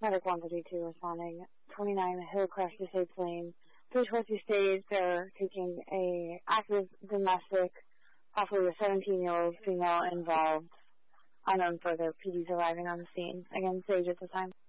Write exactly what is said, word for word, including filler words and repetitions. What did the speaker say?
Medic one fifty-two responding. twenty-nine Hillcrest Estate Lane. three twenty stage, they're taking a active domestic, possibly a seventeen-year-old female involved. Unknown further. P D's arriving on the scene. Again, stage at the time.